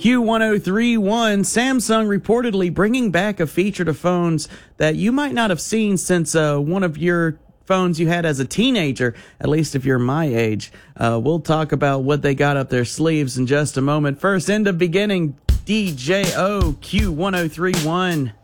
Q1031, Samsung reportedly bringing back a feature to phones that you might not have seen since one of your phones you had as a teenager, at least if you're my age. We'll talk about what they got up their sleeves in just a moment. First, end of beginning, DJO Q1031.